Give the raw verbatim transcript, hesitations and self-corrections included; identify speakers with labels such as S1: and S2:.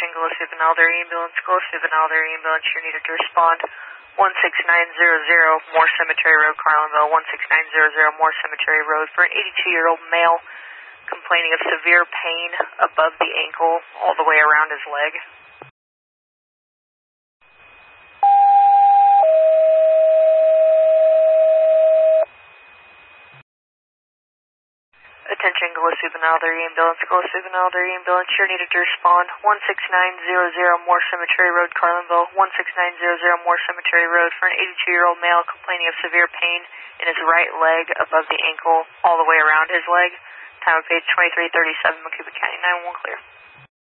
S1: Attention, Gillespie Benalder Ambulance, Gillespie Benalder Ambulance, you're needed to respond. one six nine zero zero, Moore Cemetery Road, Carlinville, one six nine zero zero, Moore Cemetery Road, for an eighty-two-year-old male complaining of severe pain above the ankle all the way around his leg. Attention, Gillespie Benalder Ambulance, Gillespie Benalder Ambulance, you're needed to respond. one six nine zero zero, Moore Cemetery Road, Carlinville, one six nine zero zero, Moore Cemetery Road, for an eighty-two-year-old male complaining of severe pain in his right leg above the ankle all the way around his leg. Time of page twenty-three thirty-seven, Macoupin County, nine one one clear.